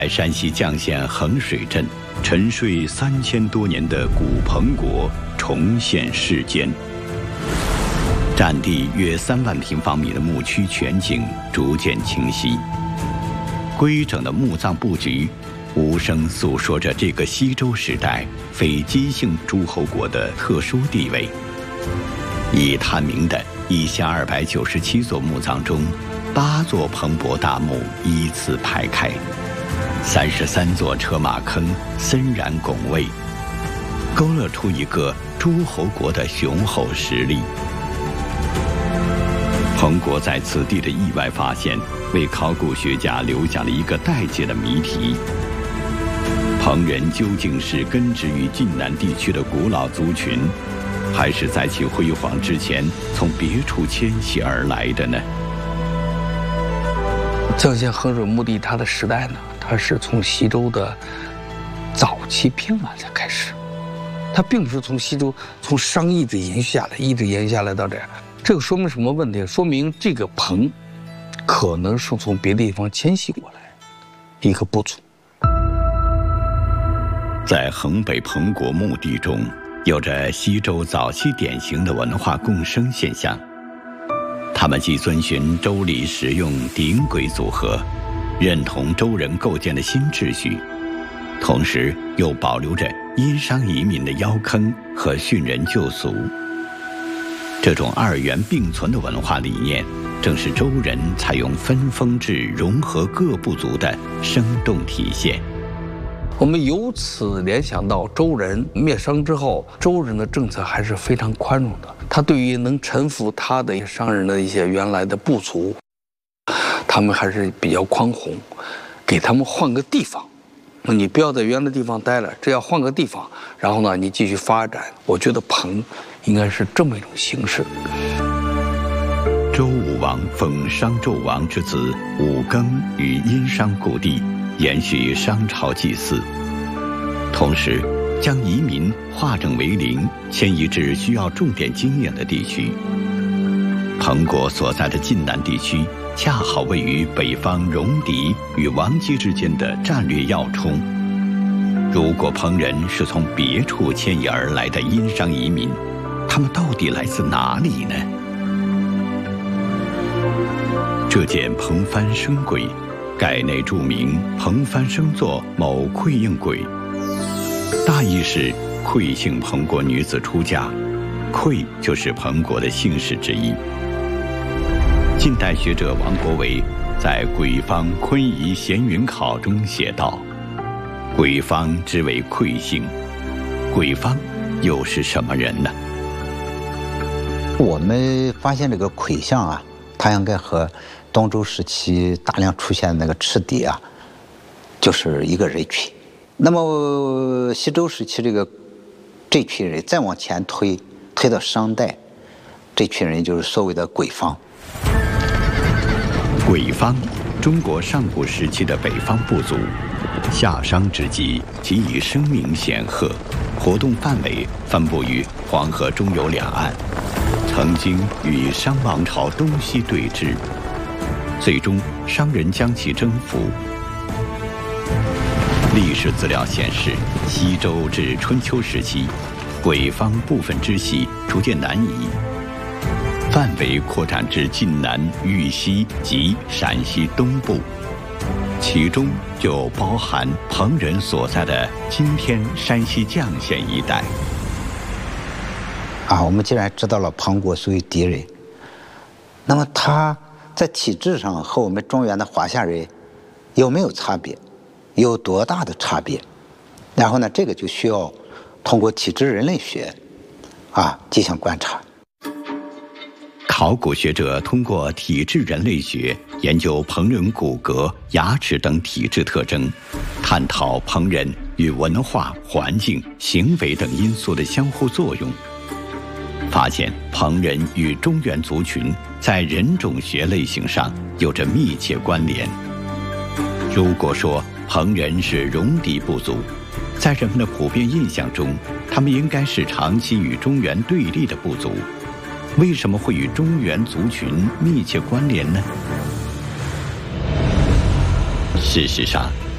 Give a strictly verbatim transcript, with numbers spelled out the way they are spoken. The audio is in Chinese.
在山西绛县衡水镇，沉睡三千多年的古彭国重现世间。占地约三万平方米的墓区全景逐渐清晰，规整的墓葬布局无声诉说着这个西周时代非姬姓诸侯国的特殊地位。已探明的一千二百九十七座墓葬中，八座蓬勃大墓依次排开，三十三座车马坑森然拱卫，勾勒出一个诸侯国的雄厚实力。彭国在此地的意外发现，为考古学家留下了一个待解的谜题：彭人究竟是根植于晋南地区的古老族群，还是在其辉煌之前从别处迁徙而来的呢？ 绛县衡水墓地，它的时代呢，它是从西周的早期平安才开始，它并不是从西周从商一直延续下来，一直延续下来到这儿。这个说明什么问题？说明这个彭可能是从别的地方迁徙过来一个部族。 在衡北彭国墓地中，有着西周早期典型的文化共生现象。他们既遵循周礼使用鼎簋组合，认同周人构建的新秩序，同时又保留着殷商移民的窑坑和训人旧俗。这种二元并存的文化理念，正是周人采用分封制融合各部族的生动体现。 我们由此联想到周人灭商之后，周人的政策还是非常宽容的。他对于能臣服他的商人的一些原来的部族，他们还是比较宽宏，给他们换个地方。你不要在原来地方待了，只要换个地方，然后呢，你继续发展。我觉得彭应该是这么一种形式。 周武王封商纣王之子武庚于殷商故地，延续商朝祭祀，同时将移民化整为零，迁移至需要重点经验的地区。彭国所在的晋南地区恰好位于北方戎狄与王姬之间的战略要冲。如果彭人是从别处迁移而来的殷商移民，他们到底来自哪里呢？这件彭帆生簋，盖内注明彭帆生作某馈应簋，大意是馈姓彭国女子出嫁，馈就是彭国的姓氏之一。近代学者王国维在《簋方昆仪闲云考》中写道：簋方之为馈姓，簋方又是什么人呢？ 我们发现这个簋像啊，它应该和东周时期大量出现的那个赤狄啊，就是一个人群。那么西周时期这个这群人再往前推，推到商代，这群人就是所谓的簋方。 簋方，中国上古时期的北方部族，夏商之际即以声名显赫，活动范围分布于黄河中游两岸，曾经与商王朝东西对峙，最终商人将其征服。历史资料显示，西周至春秋时期，簋方部分支系逐渐南移，范围扩展至晋南、豫西及陕西东部，其中就包含彭人所在的今天山西绛县一带。 啊，我们既然知道了彭国属于敌人，那么他在体制上和我们中原的华夏人有没有差别？有多大的差别？然后呢，这个就需要通过体质人类学啊进行观察。 考古学者通过体质人类学研究彭人骨骼、牙齿等体质特征，探讨彭人与文化、环境、行为等因素的相互作用，发现彭人与中原族群在人种学类型上有着密切关联。如果说彭人是戎狄部族，在人们的普遍印象中，他们应该是长期与中原对立的部族。为什么会与中原族群密切关联呢？事实上，